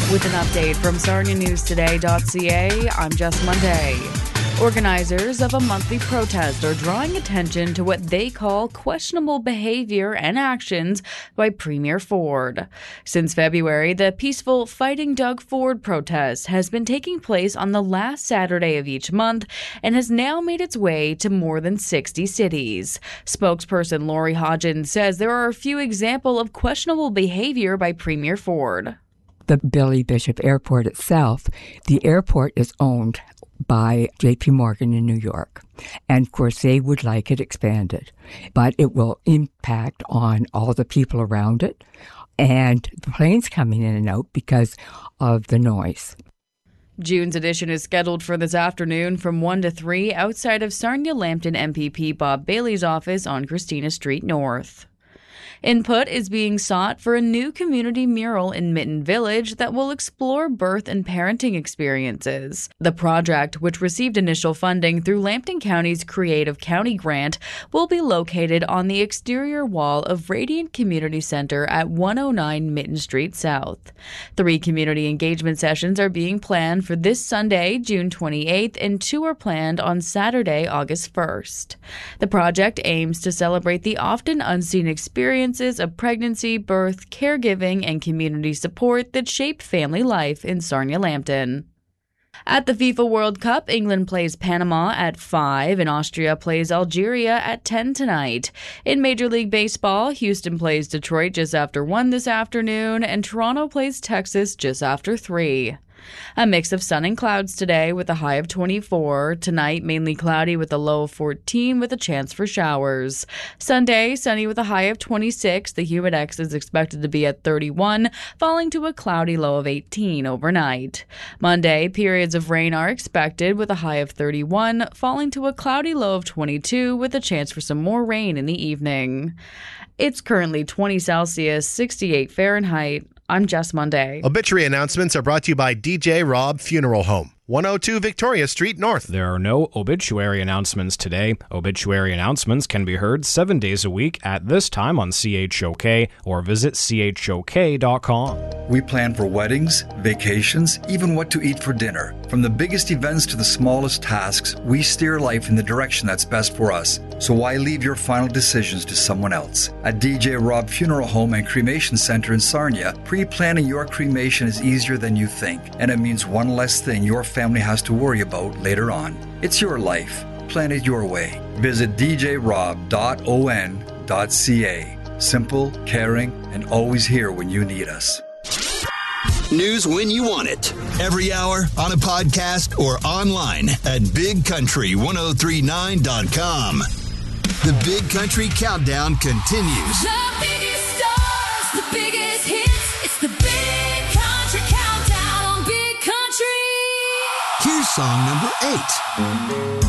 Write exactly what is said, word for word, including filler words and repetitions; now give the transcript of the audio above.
With an update from Sarnia News Today dot C A, I'm Jess Monday. Organizers of a monthly protest are drawing attention to what they call questionable behavior and actions by Premier Ford. Since February, the peaceful Fighting Doug Ford protest has been taking place on the last Saturday of each month and has now made its way to more than sixty cities. Spokesperson Lori Hodgins says there are a few examples of questionable behavior by Premier Ford. The Billy Bishop Airport itself, the airport is owned by J P Morgan in New York. And of course, they would like it expanded. But it will impact on all the people around it and the planes coming in and out because of the noise. June's edition is scheduled for this afternoon from one to three outside of Sarnia-Lambton M P P Bob Bailey's office on Christina Street North. Input is being sought for a new community mural in Mitten Village that will explore birth and parenting experiences. The project, which received initial funding through Lambton County's Creative County Grant, will be located on the exterior wall of Radiant Community Center at one oh nine Mitten Street South. Three community engagement sessions are being planned for this Sunday, June twenty-eighth, and two are planned on Saturday, August first. The project aims to celebrate the often unseen experience of pregnancy, birth, caregiving, and community support that shape family life in Sarnia-Lambton. At the FIFA World Cup, England plays Panama at five and Austria plays Algeria at ten tonight. In Major League Baseball, Houston plays Detroit just after one this afternoon, and Toronto plays Texas just after three. A mix of sun and clouds today with a high of twenty-four. Tonight, mainly cloudy with a low of fourteen with a chance for showers. Sunday, sunny with a high of twenty-six. The humid X is expected to be at thirty-one, falling to a cloudy low of eighteen overnight. Monday, periods of rain are expected with a high of thirty-one, falling to a cloudy low of twenty-two with a chance for some more rain in the evening. It's currently twenty Celsius, sixty-eight Fahrenheit. I'm Jess Monday. Obituary announcements are brought to you by D J Robb Funeral Home, one oh two Victoria Street North. There are no obituary announcements today. Obituary announcements can be heard seven days a week at this time on C H O K or visit C H O K dot com. We plan for weddings, vacations, even what to eat for dinner. From the biggest events to the smallest tasks, we steer life in the direction that's best for us. So why leave your final decisions to someone else? At D J Robb Funeral Home and Cremation Center in Sarnia, pre-planning your cremation is easier than you think, and it means one less thing your family has to worry about later on. It's your life. Plan it your way. Visit d j rob dot o n dot c a. Simple, caring, and always here when you need us. News when you want it. Every hour, on a podcast, or online at big country ten thirty-nine dot com. The Big Country Countdown continues. The biggest stars, the biggest hits. It's the Big Country Countdown on Big Country. Here's song number eight.